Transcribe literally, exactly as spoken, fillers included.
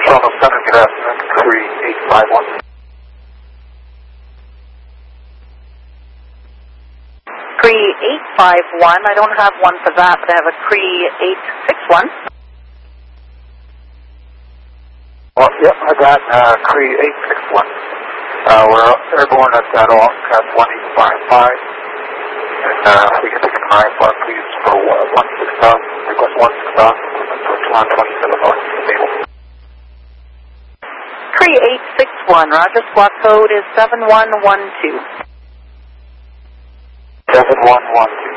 Toronto Center, good afternoon, three eight five one. three eight five one, I don't have one for that, but I have a three eight six one. Well, yep, I got uh, three eight six one. Uh, we're airborne at that Cat one eight five five. And uh, we can take an I F R, please, for one six thousand. Request one six thousand. Toronto twenty-seven North, stable. three eight six one, Roger. Squawk code is seven one one two. seven one one two.